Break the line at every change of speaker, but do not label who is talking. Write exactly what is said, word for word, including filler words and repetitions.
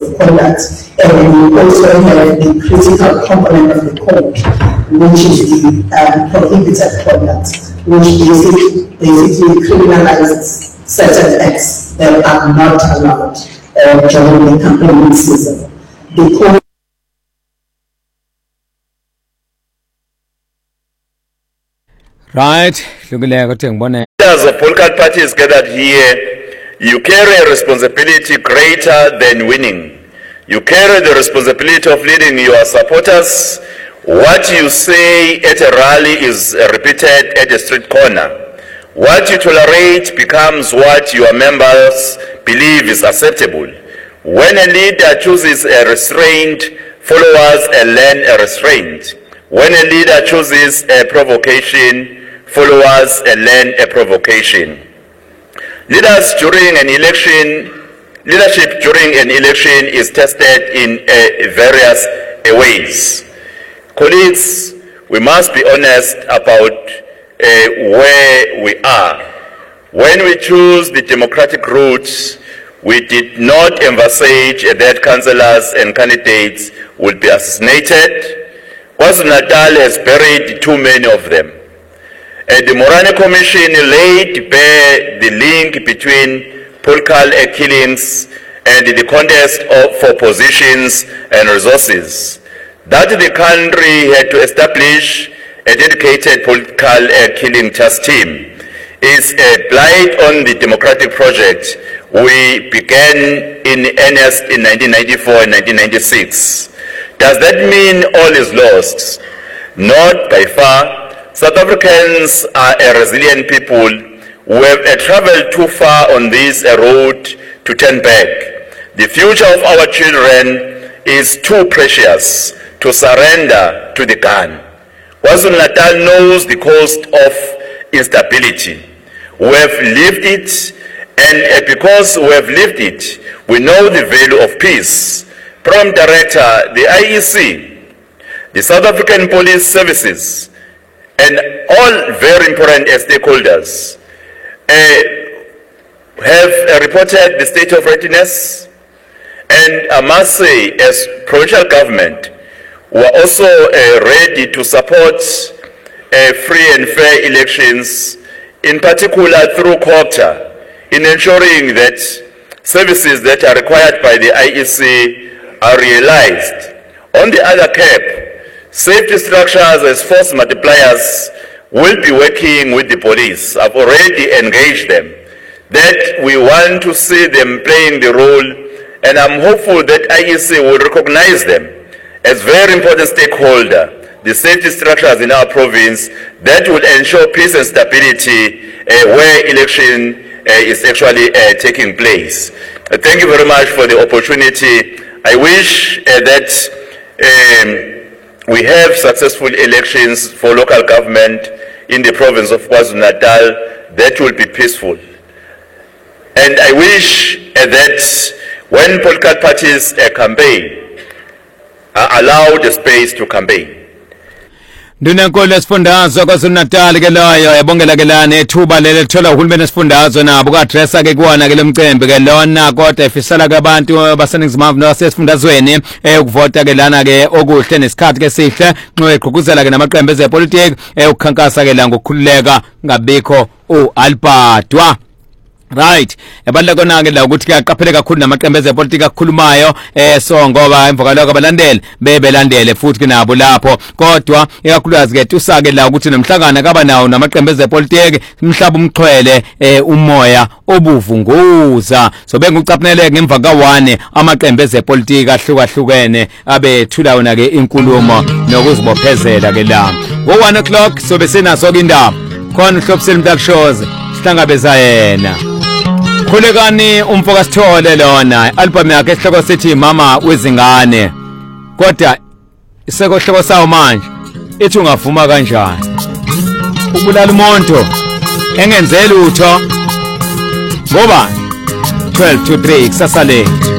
of conduct. And we also have the critical component of the code, which is the um, prohibited conduct, which basically, basically criminalizes certain acts that are not allowed uh, during the campaign season. The code
Right, look at that.
As the political parties gathered here, you carry a responsibility greater than winning. You carry the responsibility of leading your supporters. What you say at a rally is repeated at a street corner. What you tolerate becomes what your members believe is acceptable. When a leader chooses a restraint, followers learn a restraint. When a leader chooses a provocation, followers learn a provocation. Leaders during an election, leadership during an election is tested in uh, various uh, ways. Colleagues, we must be honest about uh, where we are. When we choose the democratic route, we did not envisage that councillors and candidates would be assassinated. KwaZulu-Natal has buried too many of them. Uh, the Morane Commission laid bare the link between political uh, killings and the contest of, for positions and resources. That the country had to establish a dedicated political uh, killing task team is a blight on the democratic project we began in earnest in nineteen ninety-four and nineteen ninety-six. Does that mean all is lost? Not by far. South Africans are a resilient people who have uh, traveled too far on this uh, road to turn back. The future of our children is too precious to surrender to the gun. KwaZulu-Natal knows the cost of instability. We have lived it, and uh, because we have lived it, we know the value of peace. Prom Director, the I E C, the South African Police Services, and all very important stakeholders uh, have uh, reported the state of readiness, and I must say, as provincial government, we are also uh, ready to support uh, free and fair elections, in particular through COPTA, in ensuring that services that are required by the I E C are realized. On the other cap, safety structures as force multipliers will be working with the police. I've already engaged them. That we want to see them playing the role, and I'm hopeful that I E C will recognize them as very important stakeholder, the safety structures in our province that will ensure peace and stability uh, where election uh, is actually uh, taking place. Uh, thank you very much for the opportunity. I wish uh, that um, we have successful elections for local government in the province of KwaZulu-Natal that will be peaceful. And I wish uh, that when political parties uh, campaign, uh, allow the space to campaign.
Ndunankolo esifundazwe KwaZulu-Natal ke loyo yabongela ke lana ethuba leli lithola uhulumeni esifundazwe nabo ka-addressa ke kuwana ke lemcembe ke lona kodwa efisela ke abantu baseningizimu Afrika nasesifundazweni ukuvota ke lana ke okuhle nesikhathi ke sihle nqo eqhuguzela ke namaqembu ezepolitiki ukukhankasa ke la ngokukhululeka ngabikho uAlbadwa. Right, ebaleka kona ke la ukuthi kuyaqaphela kakhulu namaqembu ezepolitiki akhulumayo eh so ngoba emva kwaloko abalandeli bebelandele futhi kunabo lapho kodwa ikakhulukazi ke tusake la ukuthi nomhlangana kaba nawo namaqembu ezepolitiki umhlaba umxhwele eh umoya obuvunguza so bengucaphunele ngemva ka one amaqembu ezepolitiki ahlukahlukene abethula wona ke inkulumo nokuzibophezela ke la ngo one o'clock so besinaso ke indaba khona uhlobisela umtakushoze sihlangabeza yena khulekani umfoka Sithole lona album yakhe esihloko sithi mama wezingane kodwa iseko hloko sawo manje ethi ungavuma kanjani ubulala umuntu engenzela utho ngoba twelve to three kusasa lethu.